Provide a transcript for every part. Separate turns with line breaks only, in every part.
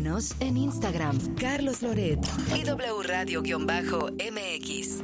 Síguenos en Instagram, Carlos Loret y W Radio-MX.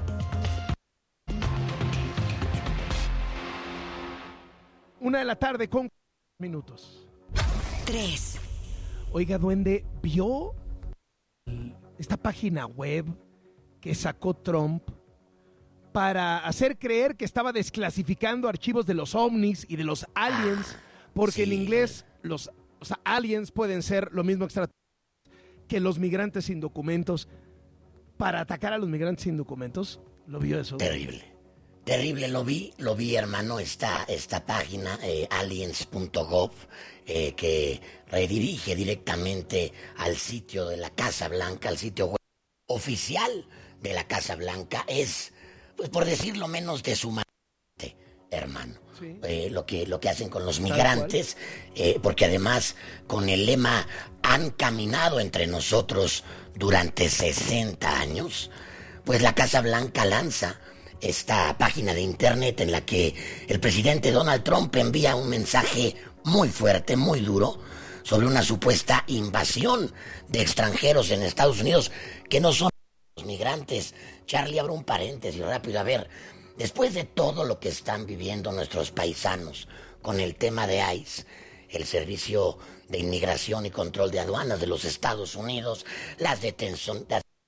1:00 con minutos.
3.
Oiga, duende, ¿vio esta página web que sacó Trump para hacer creer que estaba desclasificando archivos de los ovnis y de los aliens? Porque en inglés los aliens pueden ser lo mismo que los migrantes sin documentos. Para atacar a los migrantes sin documentos, ¿lo vio eso?
Terrible, lo vi, hermano, esta página, aliens.gov, que redirige directamente al sitio de la Casa Blanca, al sitio web oficial de la Casa Blanca. Es, pues por decirlo menos, deshumaniente, hermano. Sí. Lo que hacen con los migrantes, porque además con el lema "han caminado entre nosotros durante 60 años", pues la Casa Blanca lanza esta página de internet en la que el presidente Donald Trump envía un mensaje muy fuerte, muy duro, sobre una supuesta invasión de extranjeros en Estados Unidos que no son los migrantes. Charlie, abro un paréntesis rápido. A ver, después de todo lo que están viviendo nuestros paisanos con el tema de ICE, el Servicio de Inmigración y Control de Aduanas de los Estados Unidos, las detenciones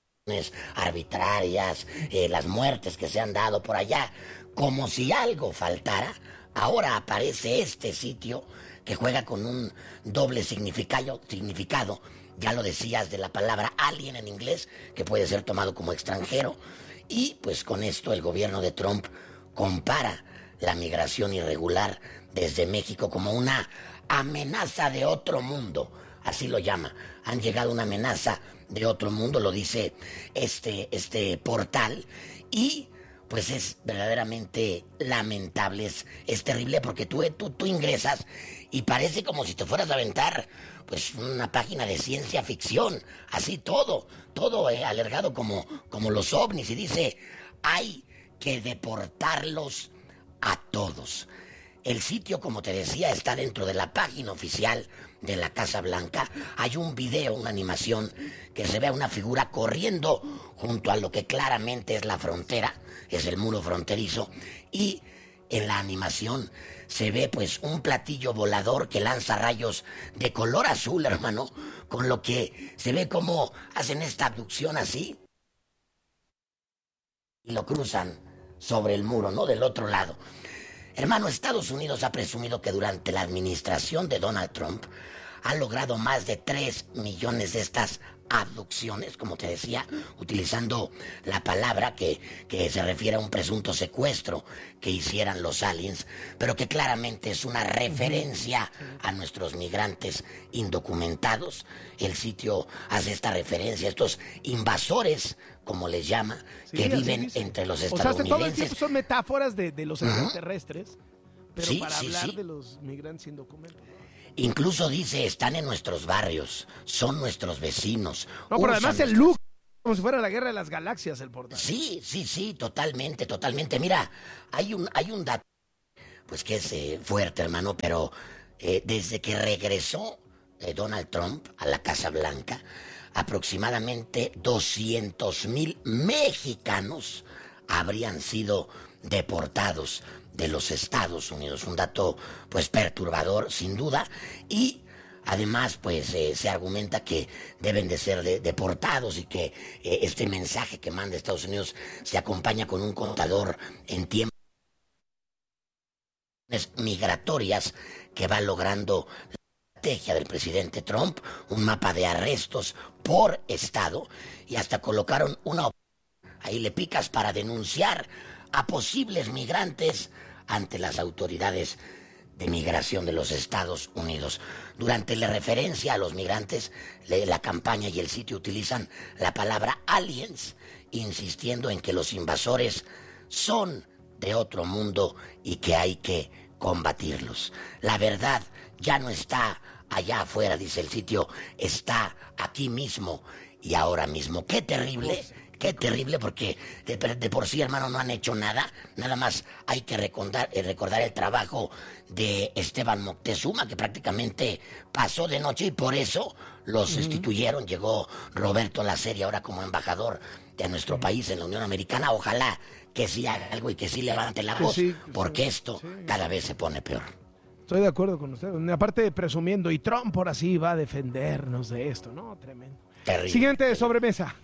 arbitrarias, las muertes que se han dado por allá, como si algo faltara, ahora aparece este sitio que juega con un doble significado, ya lo decías, de la palabra alien en inglés, que puede ser tomado como extranjero, y pues con esto el gobierno de Trump compara la migración irregular desde México como una amenaza de otro mundo, así lo llama. Han llegado una amenaza de otro mundo, lo dice este portal, y pues es verdaderamente lamentable, es terrible, porque tú ingresas y parece como si te fueras a aventar pues una página de ciencia ficción, así todo alargado como los ovnis, y dice: hay que deportarlos a todos. El sitio, como te decía, está dentro de la página oficial de la Casa Blanca. Hay un video, una animación, que se ve a una figura corriendo junto a lo que claramente es la frontera, es el muro fronterizo, y en la animación se ve pues un platillo volador que lanza rayos de color azul, hermano, con lo que se ve cómo hacen esta abducción así y lo cruzan sobre el muro, ¿no? Del otro lado. Hermano, Estados Unidos ha presumido que durante la administración de Donald Trump ha logrado más de 3 millones de estas abducciones, como te decía, utilizando la palabra que se refiere a un presunto secuestro que hicieran los aliens, pero que claramente es una referencia a nuestros migrantes indocumentados. El sitio hace esta referencia a estos invasores, como les llama, que viven entre los estadounidenses.
O sea, todo el tiempo son metáforas de los extraterrestres, pero sí, para hablar de los migrantes sin documentos.
Incluso dice: están en nuestros barrios, son nuestros vecinos.
No, pero además el look, como si fuera la guerra de las galaxias, el portal.
Sí, totalmente. Mira, hay un dato, pues que es fuerte, hermano, pero desde que regresó Donald Trump a la Casa Blanca, aproximadamente 200,000 mexicanos habrían sido deportados de los Estados Unidos. Un dato pues perturbador, sin duda, y además pues se argumenta que deben de ser deportados, y que este mensaje que manda Estados Unidos se acompaña con un contador en tiempos migratorias que va logrando la estrategia del presidente Trump, un mapa de arrestos por estado, y hasta colocaron una opción. Ahí le picas para denunciar a posibles migrantes ante las autoridades de migración de los Estados Unidos. Durante la referencia a los migrantes, la campaña y el sitio utilizan la palabra aliens, insistiendo en que los invasores son de otro mundo y que hay que combatirlos. La verdad ya no está allá afuera, dice el sitio, está aquí mismo y ahora mismo. Qué terrible Qué terrible, porque de por sí, hermano, no han hecho nada. Nada más hay que recordar el trabajo de Esteban Moctezuma, que prácticamente pasó de noche y por eso lo sustituyeron. Llegó Roberto Lacerda ahora como embajador de nuestro país en la Unión Americana. Ojalá que sí haga algo y que sí levante la voz, porque esto cada vez se pone peor.
Estoy de acuerdo con usted. Aparte, presumiendo, y Trump por así va a defendernos de esto, ¿no? Tremendo.
Terrible.
Siguiente sobremesa.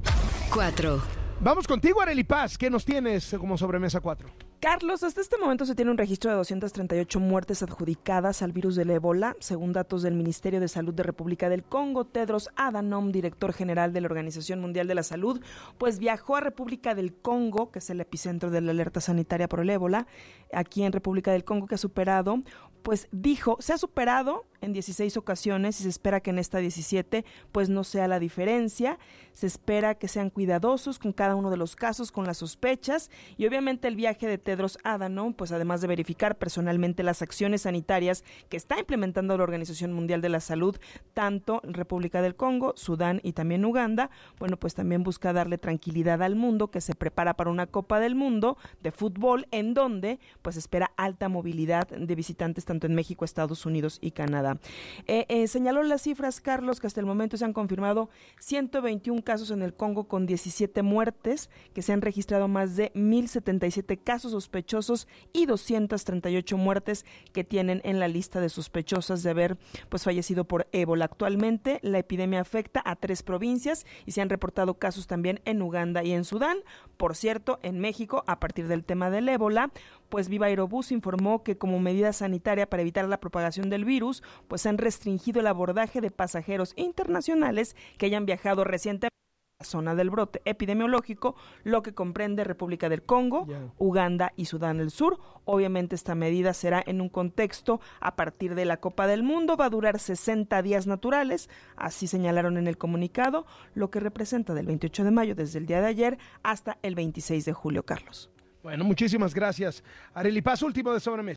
4.
Vamos contigo, Arely Paz. ¿Qué nos tienes como sobremesa 4?
Carlos, hasta este momento se tiene un registro de 238 muertes adjudicadas al virus del ébola, según datos del Ministerio de Salud de República del Congo. Tedros Adhanom, director general de la Organización Mundial de la Salud, pues viajó a República del Congo, que es el epicentro de la alerta sanitaria por el ébola, aquí en República del Congo, que ha superado, pues dijo, se ha superado en 16 ocasiones y se espera que en esta 17 pues no sea la diferencia. Se espera que sean cuidadosos con cada uno de los casos, con las sospechas, y obviamente el viaje de Tedros Adhanom, pues además de verificar personalmente las acciones sanitarias que está implementando la Organización Mundial de la Salud, tanto en República del Congo, Sudán y también Uganda, bueno, pues también busca darle tranquilidad al mundo que se prepara para una Copa del Mundo de fútbol, en donde pues espera alta movilidad de visitantes tanto en México, Estados Unidos y Canadá. Señaló las cifras, Carlos, que hasta el momento se han confirmado 121 casos en el Congo con 17 muertes, que se han registrado más de 1,077 casos sospechosos y 238 muertes que tienen en la lista de sospechosas de haber pues fallecido por ébola. Actualmente la epidemia afecta a 3 provincias y se han reportado casos también en Uganda y en Sudán. Por cierto, en México, a partir del tema del ébola, pues Viva Aerobús informó que como medida sanitaria para evitar la propagación del virus, pues han restringido el abordaje de pasajeros internacionales que hayan viajado recientemente a la zona del brote epidemiológico, lo que comprende República del Congo, Uganda y Sudán del Sur. Obviamente esta medida será en un contexto a partir de la Copa del Mundo, va a durar 60 días naturales, así señalaron en el comunicado, lo que representa del 28 de mayo, desde el día de ayer, hasta el 26 de julio, Carlos.
Bueno, muchísimas gracias. Arely Paz, último de sobremesa.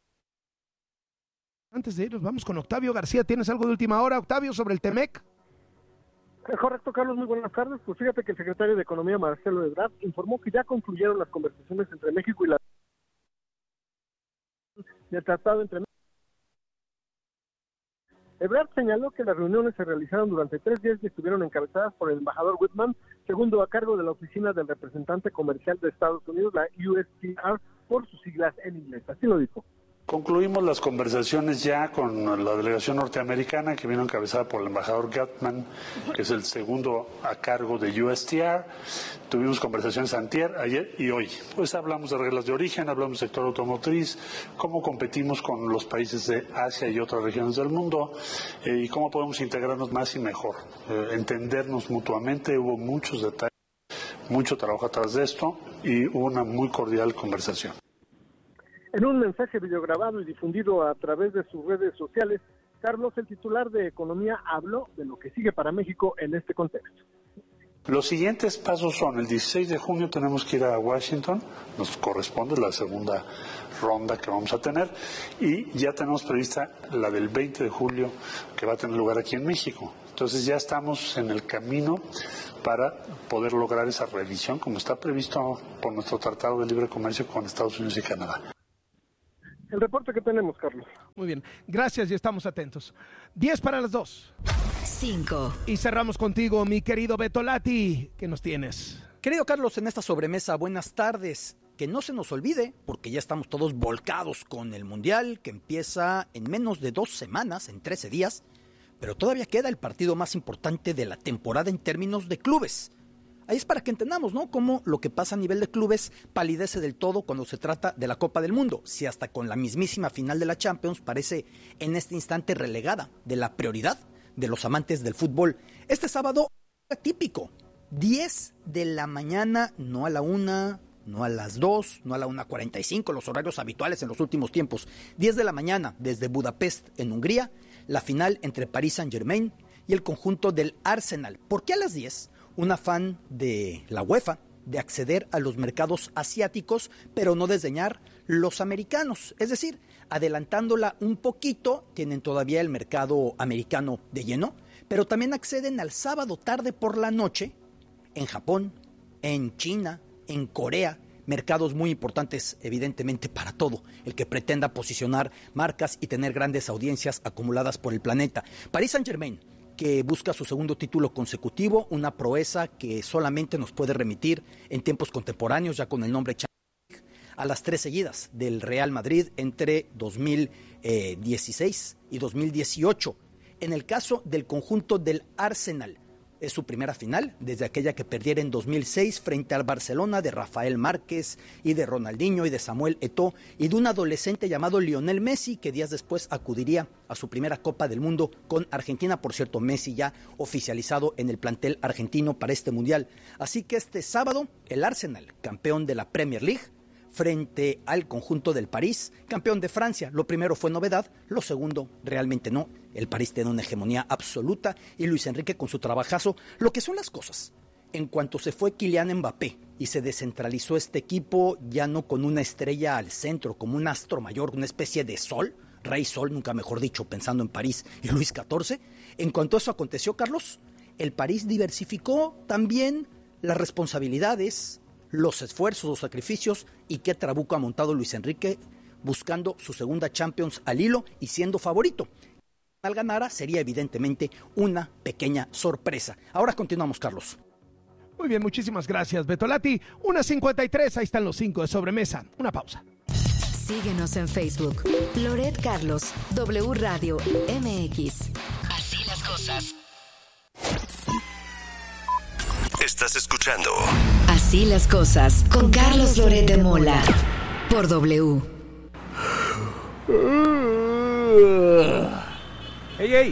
Antes de irnos, vamos con Octavio García. ¿Tienes algo de última hora, Octavio, sobre el TEMEC?
Correcto, Carlos, muy buenas tardes. Pues fíjate que el secretario de Economía, Marcelo Ebrard, informó que ya concluyeron las conversaciones entre México y del tratado entre México. Ebrard señaló que las reuniones se realizaron durante 3 días y estuvieron encabezadas por el embajador Whitman, segundo a cargo de la oficina del representante comercial de Estados Unidos, la USTR, por sus siglas en inglés. Así lo dijo.
Concluimos las conversaciones ya con la delegación norteamericana, que vino encabezada por el embajador Gutman, que es el segundo a cargo de USTR. Tuvimos conversaciones antier, ayer y hoy. Pues hablamos de reglas de origen, hablamos del sector automotriz, cómo competimos con los países de Asia y otras regiones del mundo, y cómo podemos integrarnos más y mejor, entendernos mutuamente. Hubo muchos detalles, mucho trabajo atrás de esto y hubo una muy cordial conversación.
En un mensaje videograbado y difundido a través de sus redes sociales, Carlos, el titular de Economía, habló de lo que sigue para México en este contexto.
Los siguientes pasos son: el 16 de junio tenemos que ir a Washington, nos corresponde la segunda ronda que vamos a tener, y ya tenemos prevista la del 20 de julio que va a tener lugar aquí en México. Entonces ya estamos en el camino para poder lograr esa revisión como está previsto por nuestro Tratado de Libre Comercio con Estados Unidos y Canadá.
El reporte que tenemos, Carlos.
Muy bien, gracias y estamos atentos. 10 para las 2.
5.
Y cerramos contigo, mi querido Beto Lati. ¿Qué nos tienes?
Querido Carlos, en esta sobremesa, buenas tardes. Que no se nos olvide, porque ya estamos todos volcados con el Mundial, que empieza en menos de 2 semanas, en 13 días, pero todavía queda el partido más importante de la temporada en términos de clubes. Ahí es para que entendamos, ¿no?, cómo lo que pasa a nivel de clubes palidece del todo cuando se trata de la Copa del Mundo. Si hasta con la mismísima final de la Champions parece en este instante relegada de la prioridad de los amantes del fútbol. Este sábado, típico, 10 de la mañana, no a la 1, no a las 2, no a la 1:45, los horarios habituales en los últimos tiempos. 10 de la mañana, desde Budapest, en Hungría, la final entre Paris Saint-Germain y el conjunto del Arsenal. ¿Por qué a las 10? Un afán de la UEFA de acceder a los mercados asiáticos, pero no desdeñar los americanos. Es decir, adelantándola un poquito, tienen todavía el mercado americano de lleno, pero también acceden al sábado tarde por la noche en Japón, en China, en Corea, mercados muy importantes evidentemente para todo el que pretenda posicionar marcas y tener grandes audiencias acumuladas por el planeta. Paris Saint-Germain, que busca su segundo título consecutivo, una proeza que solamente nos puede remitir en tiempos contemporáneos, ya con el nombre Champions League, a las 3 seguidas del Real Madrid entre 2016 y 2018. En el caso del conjunto del Arsenal, es su primera final desde aquella que perdiera en 2006 frente al Barcelona de Rafael Márquez y de Ronaldinho y de Samuel Eto'o y de un adolescente llamado Lionel Messi, que días después acudiría a su primera Copa del Mundo con Argentina. Por cierto, Messi ya oficializado en el plantel argentino para este Mundial. Así que este sábado el Arsenal, campeón de la Premier League, frente al conjunto del París, campeón de Francia. Lo primero fue novedad, lo segundo realmente no. El París tiene una hegemonía absoluta y Luis Enrique con su trabajazo. Lo que son las cosas, en cuanto se fue Kylian Mbappé y se descentralizó este equipo, ya no con una estrella al centro, como un astro mayor, una especie de sol, Rey Sol, nunca mejor dicho, pensando en París y Luis XIV. En cuanto eso aconteció, Carlos, el París diversificó también las responsabilidades, los esfuerzos, los sacrificios, y qué trabuco ha montado Luis Enrique buscando su segunda Champions al hilo y siendo favorito. Al ganara sería evidentemente una pequeña sorpresa. Ahora continuamos, Carlos.
Muy bien, muchísimas gracias, Betolati. 1:53, ahí están los 5 de sobremesa. Una pausa.
Síguenos en Facebook. Loret Carlos, W Radio MX. Así las cosas.
Estás escuchando
Así las cosas con Carlos Loret de Mola por W.
¡Ey!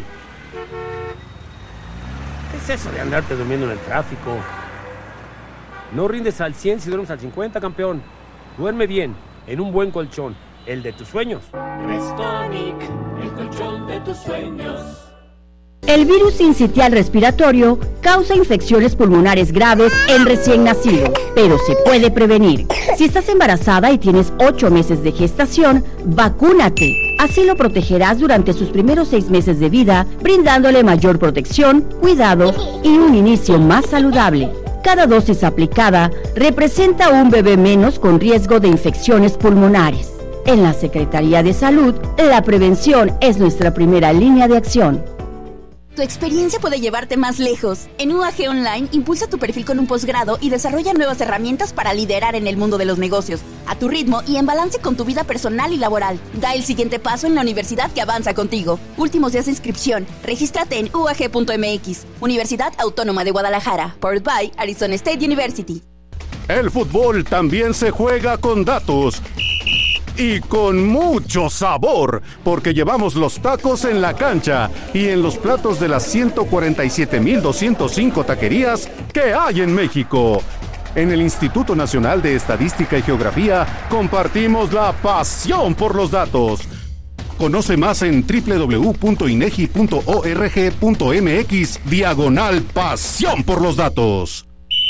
¿Qué es eso de andarte durmiendo en el tráfico? No rindes al 100 si duermes al 50, campeón. Duerme bien, en un buen colchón, el de tus sueños.
Restonic, el colchón de tus sueños.
El virus sincitial respiratorio causa infecciones pulmonares graves en recién nacido, pero se puede prevenir. Si estás embarazada y tienes 8 meses de gestación, vacúnate. Así lo protegerás durante sus primeros 6 meses de vida, brindándole mayor protección, cuidado y un inicio más saludable. Cada dosis aplicada representa un bebé menos con riesgo de infecciones pulmonares. En la Secretaría de Salud, la prevención es nuestra primera línea de acción.
Tu experiencia puede llevarte más lejos. En UAG Online, impulsa tu perfil con un posgrado y desarrolla nuevas herramientas para liderar en el mundo de los negocios, a tu ritmo y en balance con tu vida personal y laboral. Da el siguiente paso en la universidad que avanza contigo. Últimos días de inscripción. Regístrate en uag.mx. Universidad Autónoma de Guadalajara. Powered by Arizona State University.
El fútbol también se juega con datos. Y con mucho sabor, porque llevamos los tacos en la cancha y en los platos de las 147,205 taquerías que hay en México. En el Instituto Nacional de Estadística y Geografía compartimos la pasión por los datos. Conoce más en www.inegi.org.mx/pasión por los datos.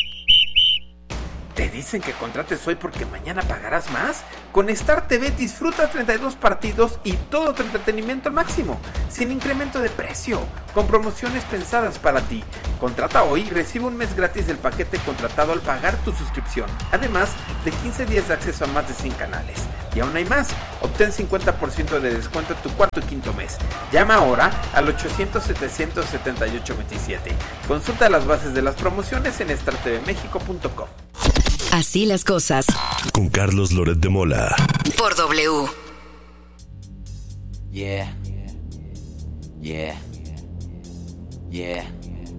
¿Te dicen que contrates hoy porque mañana pagarás más? Con Star TV disfruta 32 partidos y todo tu entretenimiento al máximo, sin incremento de precio, con promociones pensadas para ti. Contrata hoy y recibe un mes gratis del paquete contratado al pagar tu suscripción, además de 15 días de acceso a más de 100 canales. Y aún hay más, obtén 50% de descuento en tu cuarto y quinto mes. Llama ahora al 800-700-7827. Consulta las bases de las promociones en startvmexico.com.
Así las cosas.
Con Carlos Loret de Mola.
Por W.
Yeah. Yeah. Yeah.